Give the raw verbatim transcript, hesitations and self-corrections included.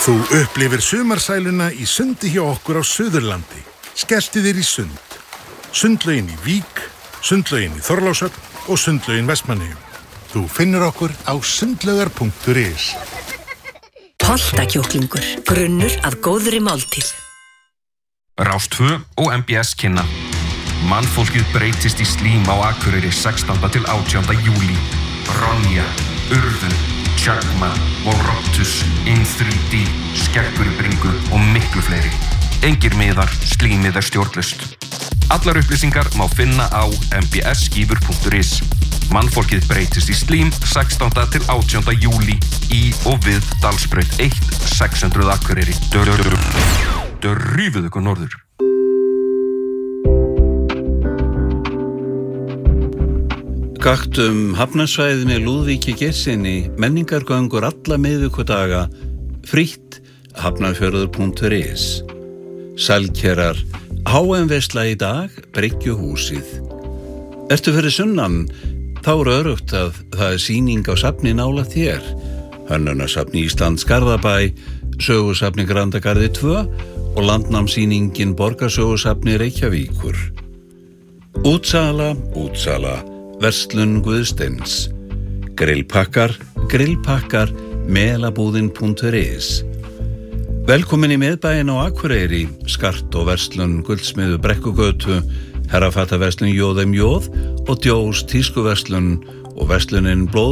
Þú upplifir sumarsæluna í sundi hjá okkur á Suðurlandi. Skelltu þér í sund. Sundlaugin í Vík, sundlaugin í Þorlákshöfn og sundlaugin Vestmannaeyjum. Þú finnur okkur á sundlaugar punktur is. Holtakjúklingur, grunnur af góðri máltíð. Rás tvö og M B S kynna. Mannfólkið breytist í slím á Akureyri sextánda til átjánda júlí. Ronja, Urðun, Tjagma, Volroptus, In þrjú D, Skeggur í bringu og miklu fleiri. Engir miðar, slímið er stjórnlaust. Allar upplýsingar má finna á m b s skífur punktur is. Mannfólkið breytist í slím sextánda til átjánda júlí í og við Dalsbraut eitt sex hundruð Akureyri. Dörrífið ykkur norður. Gakt um hafnarsvæðinni Lúðvíki Geirssyni, menningargöngur alla miðvikudaga, frítt hafnarfjörður punktur is. Sælkerar, H M veisla í dag, Bryggjuhúsið. Ertu fyrir sunnan, þá er örugt að það er sýning á safni nálægt þér. Hönnunarsafni Íslands Garðabæ, sögusafni Grandagarði tvö og landnámssýningin Borgarsögusafni Reykjavíkur. Útsala, útsala. Verslun Guðsteins. Grillpakkar, grillpakkar, melabúðin punktur is. Velkomin í miðbæinn á Akureyri, skart og verslun Gullsmiðju Brekkugötu, herrafataverslun Jóð em Jóð og Djós tískuverslun og verslunin Blóð